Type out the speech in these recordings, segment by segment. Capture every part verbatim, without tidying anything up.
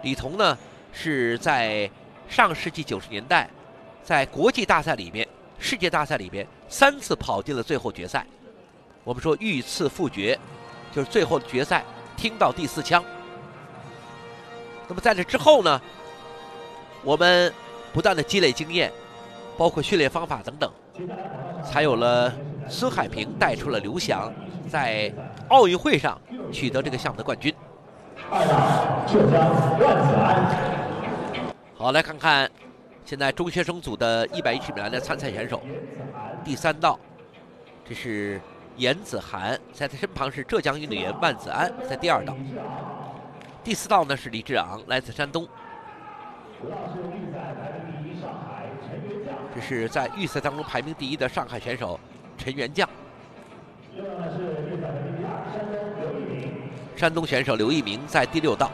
李彤呢是在上世纪九十年代，在国际大赛里面、世界大赛里边三次跑进了最后决赛。我们说遇刺复决，就是最后的决赛听到第四枪。那么在这之后呢，我们不断的积累经验，包括训练方法等等，才有了孙海平带出了刘翔，在奥运会上取得这个项目的冠军。好，来看看现在中学生组的一百一十米栏的参赛选手。第三道，这是严子涵，在他身旁是浙江运动员万子安，在第二道。第四道呢是李志昂，来自山东。这是在预赛当中排名第一的上海选手陈元将。山东选手刘一鸣在第六道。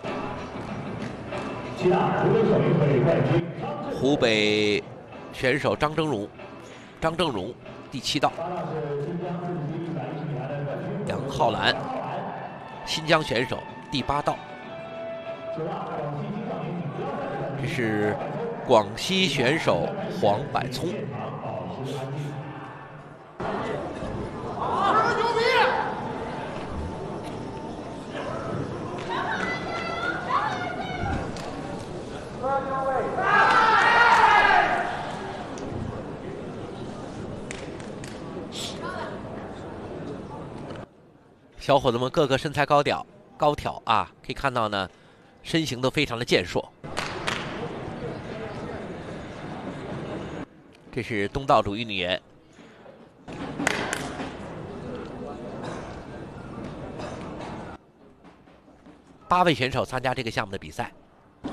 湖北选手张峥嵘，张峥嵘第七道。杨浩然，新疆选手第八道。这是广西选手黄百聪。小伙子们个个身材高挑高挑啊，可以看到呢，身形都非常的健硕。这是东道主运动员。八位选手参加这个项目的比赛。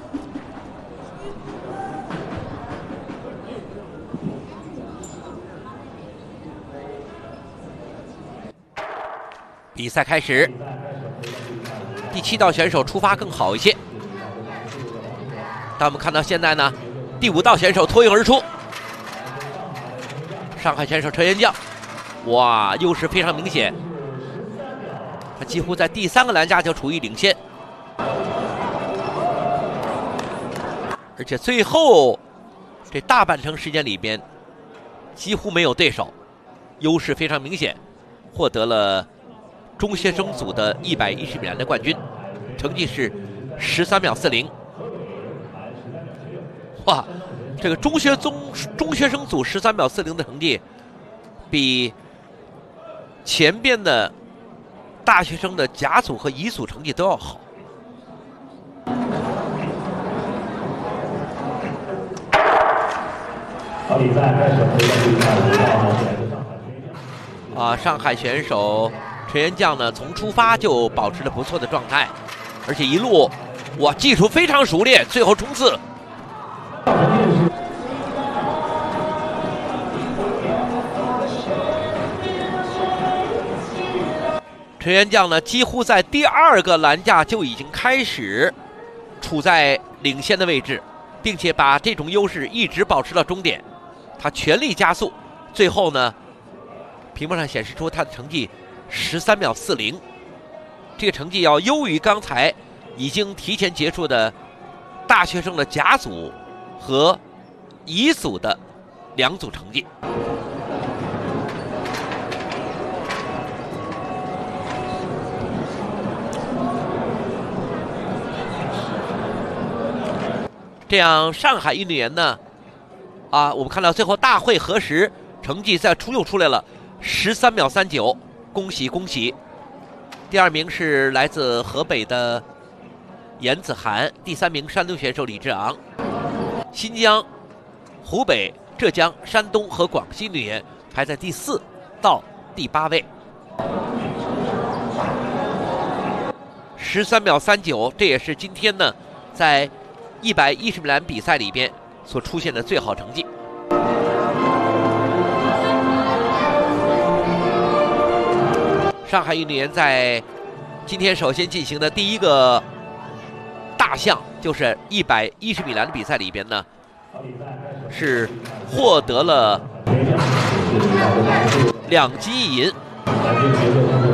比赛开始，第七道选手出发更好一些。但我们看到现在呢，第五道选手脱颖而出，上海选手陈元将，哇，优势非常明显，他几乎在第三个栏架就处于领先，而且最后这大半程时间里边几乎没有对手，优势非常明显，获得了中学生组的一百一十米栏的冠军，成绩是十三秒四零。哇，这个中学中中学生组十三秒四零的成绩，比前边的大学生的甲组和乙组成绩都要好。好，比赛开始。啊，上海选手陈元将呢，从出发就保持了不错的状态，而且一路哇，技术非常熟练，最后冲刺。陈元将呢，几乎在第二个栏架就已经开始处在领先的位置，并且把这种优势一直保持到终点。他全力加速，最后呢，屏幕上显示出他的成绩十三秒四零，这个成绩要优于刚才已经提前结束的大学生的甲组和乙组的两组成绩。这样，上海运动员呢，啊，我们看到最后大会核实成绩再出又出来了，十三秒三九，恭喜恭喜！第二名是来自河北的严子涵，第三名山东选手李志昂。新疆、湖北、浙江、山东和广西运动员排在第四到第八位。十三秒三九，这也是今天呢在一百一十米栏比赛里边所出现的最好成绩。上海运动员在今天首先进行的第一个大项，就是一百一十米栏的比赛里边呢，是获得了两金一银。